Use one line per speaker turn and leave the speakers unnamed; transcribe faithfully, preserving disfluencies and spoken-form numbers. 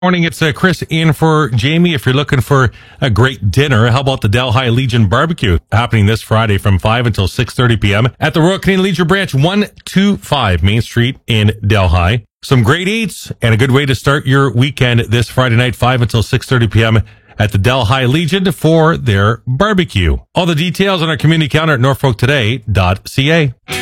Morning, it's uh, Chris in for Jamie. If you're looking for a great dinner, how about the Delhi Legion Barbecue happening this Friday from five until six thirty p.m. at the Royal Canadian Legion Branch, one two five Main Street in Delhi. Some great eats and a good way to start your weekend this Friday night, five until six thirty p.m. at the Delhi Legion for their barbecue. All the details on our community calendar at norfolk today dot c a.